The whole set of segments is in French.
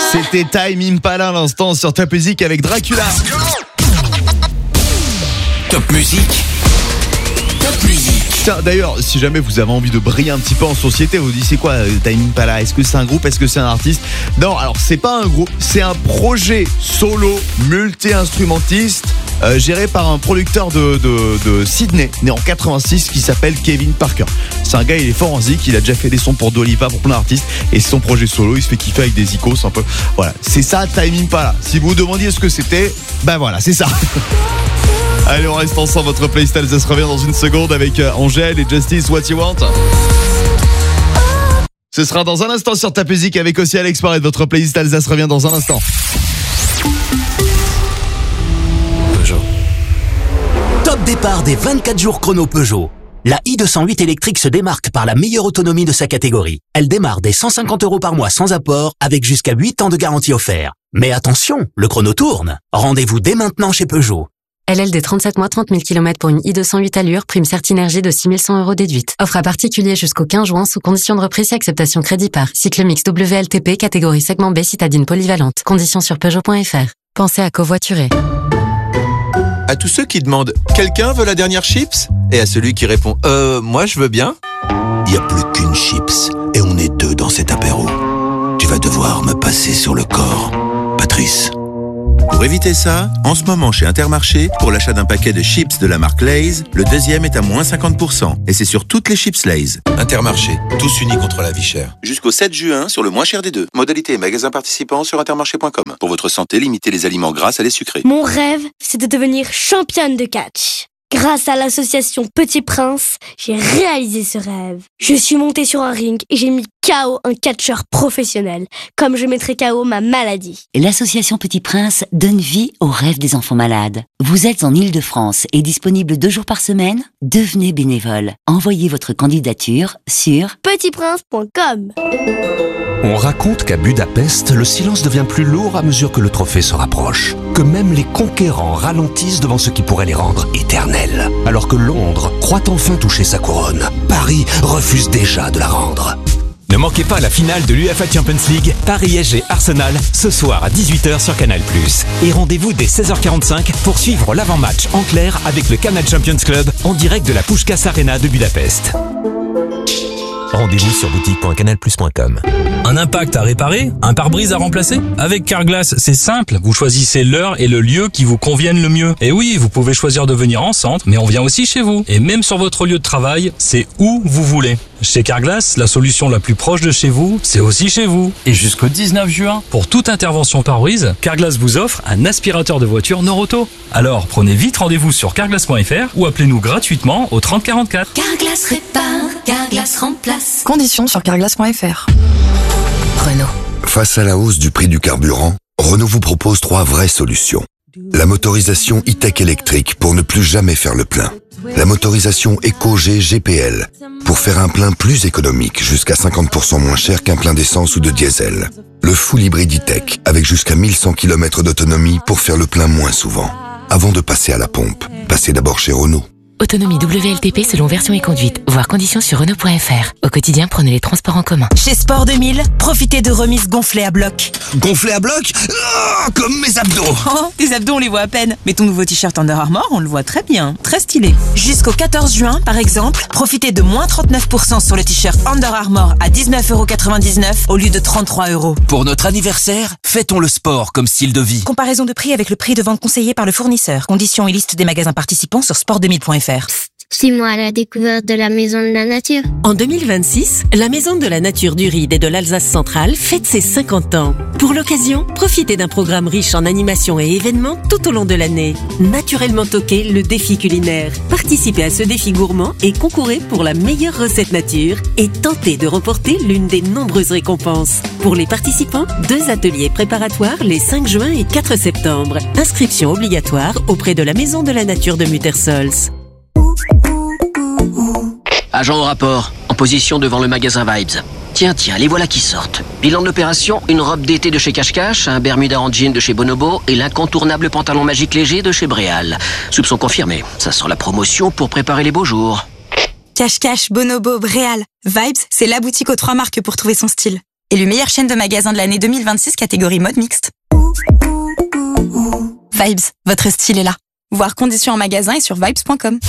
C'était Time Impala à l'instant sur Top Music avec Dracula. Top Music. Top Music. Tiens, d'ailleurs, si jamais vous avez envie de briller un petit peu en société, vous dites c'est quoi Time Impala? Est-ce que c'est un groupe? Est-ce que c'est un artiste? Non, alors c'est pas un groupe, c'est un projet solo multi-instrumentiste géré par un producteur de Sydney, né en 86, qui s'appelle Kevin Parker. C'est un gars, il est fort en zik, il a déjà fait des sons pour Doliva, pour plein d'artistes, et c'est son projet solo, il se fait kiffer avec des icos un peu. Voilà, c'est ça Time Impala. Si vous vous demandiez ce que c'était, ben voilà, c'est ça. Allez, on reste ensemble, votre playlist, ça se revient dans une seconde avec Angèle et Justice What You Want. Ce sera dans un instant sur Top Music avec aussi Alex Paré. Votre playlist Alsace revient dans un instant. Peugeot. Top départ des 24 jours chrono Peugeot. La i208 électrique se démarque par la meilleure autonomie de sa catégorie. Elle démarre dès 150 € par mois sans apport, avec jusqu'à 8 ans de garantie offerte. Mais attention, le chrono tourne. Rendez-vous dès maintenant chez Peugeot. LLD 37 mois, 30 000 km pour une i208 allure, prime Certinergie de 6 100 € déduite. Offre à particulier jusqu'au 15 juin sous condition de reprise et acceptation crédit par. Cycle mix WLTP, catégorie segment B, citadine polyvalente. Conditions sur Peugeot.fr. Pensez à covoiturer. À tous ceux qui demandent « Quelqu'un veut la dernière chips ?» et à celui qui répond « Moi je veux bien ?» Il n'y a plus qu'une chips et on est deux dans cet apéro. Tu vas devoir me passer sur le corps, Patrice. Pour éviter ça, en ce moment chez Intermarché, pour l'achat d'un paquet de chips de la marque Lay's, le deuxième est à moins 50%. Et c'est sur toutes les chips Lay's. Intermarché, tous unis contre la vie chère. Jusqu'au 7 juin, sur le moins cher des deux. Modalité et magasin participants sur intermarché.com. Pour votre santé, limitez les aliments gras à les sucrés. Mon rêve, c'est de devenir championne de catch. Grâce à l'association Petit Prince, j'ai réalisé ce rêve. Je suis montée sur un ring et j'ai mis KO un catcheur professionnel, comme je mettrai KO ma maladie. L'association Petit Prince donne vie aux rêves des enfants malades. Vous êtes en Île-de-France et disponible 2 jours par semaine? Devenez bénévole. Envoyez votre candidature sur petitprince.com. On raconte qu'à Budapest, le silence devient plus lourd à mesure que le trophée se rapproche. Que même les conquérants ralentissent devant ce qui pourrait les rendre éternels. Alors que Londres croit enfin toucher sa couronne, Paris refuse déjà de la rendre. Ne manquez pas la finale de l'UEFA Champions League, Paris-PSG Arsenal, ce soir à 18h sur Canal+. Et rendez-vous dès 16h45 pour suivre l'avant-match en clair avec le Canal Champions Club en direct de la Puskás Arena de Budapest. Rendez-vous sur boutique.canalplus.com. Un impact à réparer? Un pare-brise à remplacer? Avec Carglass, c'est simple. Vous choisissez l'heure et le lieu qui vous conviennent le mieux. Et oui, vous pouvez choisir de venir en centre, mais on vient aussi chez vous. Et même sur votre lieu de travail, c'est où vous voulez. Chez Carglass, la solution la plus proche de chez vous, c'est aussi chez vous. Et jusqu'au 19 juin, pour toute intervention pare-brise, Carglass vous offre un aspirateur de voiture Noroto. Alors, prenez vite rendez-vous sur carglass.fr ou appelez-nous gratuitement au 30 44. Carglass répare, Carglass remplace. Conditions sur carglass.fr. Renault. Face à la hausse du prix du carburant, Renault vous propose 3 vraies solutions. La motorisation e-tech électrique pour ne plus jamais faire le plein. La motorisation EcoG GPL pour faire un plein plus économique, jusqu'à 50% moins cher qu'un plein d'essence ou de diesel. Le full hybride e-tech avec jusqu'à 1100 km d'autonomie pour faire le plein moins souvent. Avant de passer à la pompe, passez d'abord chez Renault. Autonomie WLTP selon version et conduite. Voir conditions sur Renault.fr. Au quotidien, prenez les transports en commun. Chez Sport 2000, profitez de remises gonflées à bloc. Gonflé à bloc? Comme mes abdos. Oh, tes abdos, on les voit à peine. Mais ton nouveau t-shirt Under Armour, on le voit très bien. Très stylé. Jusqu'au 14 juin, par exemple, profitez de moins 39% sur le t-shirt Under Armour à 19,99 € au lieu de 33 €. Pour notre anniversaire, fêtons le sport comme style de vie. Comparaison de prix avec le prix de vente conseillé par le fournisseur. Conditions et liste des magasins participants sur sport2000.fr. Suis-moi à la découverte de la Maison de la Nature. En 2026, la Maison de la Nature du Ride et de l'Alsace centrale fête ses 50 ans. Pour l'occasion, profitez d'un programme riche en animations et événements tout au long de l'année. Naturellement toqué, le défi culinaire. Participez à ce défi gourmand et concourez pour la meilleure recette nature et tentez de remporter l'une des nombreuses récompenses. Pour les participants, 2 ateliers préparatoires les 5 juin et 4 septembre. Inscription obligatoire auprès de la Maison de la Nature de Muttersols. Agent au rapport, en position devant le magasin Vibes. Tiens, les voilà qui sortent. Bilan de l'opération, une robe d'été de chez Cache Cache, un bermuda en jean de chez Bonobo et l'incontournable pantalon magique léger de chez Bréal. Soupçon confirmé, ça sent la promotion pour préparer les beaux jours. Cache Cache, Bonobo, Bréal. Vibes, c'est la boutique aux 3 marques pour trouver son style. Élu meilleure chaîne de magasins de l'année 2026 catégorie mode mixte. Vibes, votre style est là. Voir conditions en magasin et sur vibes.com.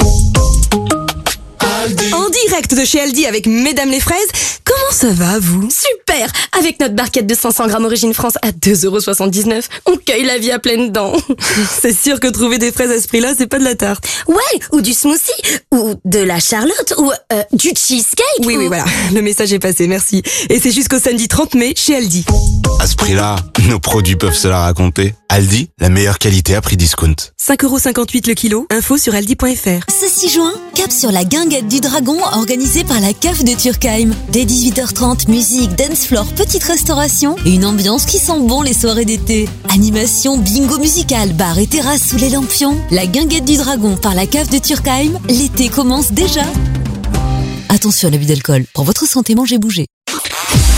En direct de chez Aldi avec Mesdames les Fraises, comment ça va vous? Super! Avec notre barquette de 500 grammes Origine France à 2,79€, on cueille la vie à pleines dents. C'est sûr que trouver des fraises à ce prix-là, c'est pas de la tarte. Ouais, ou du smoothie, ou de la charlotte, ou du cheesecake. Oui, voilà, le message est passé, merci. Et c'est jusqu'au samedi 30 mai chez Aldi. À ce prix-là, nos produits peuvent se la raconter. Aldi, la meilleure qualité à prix discount. 5,58€ le kilo, info sur aldi.fr. Ce 6 juin, cap sur la guinguette du dragon organisée par la CAF de Turckheim. Dès 18h30, musique, dance floor, petite restauration et une ambiance qui sent bon les soirées d'été. Animation, bingo musical, bar et terrasse sous les lampions. La guinguette du dragon par la CAF de Turckheim. L'été commence déjà. Attention à l'abus d'alcool. Pour votre santé, mangez, bougez.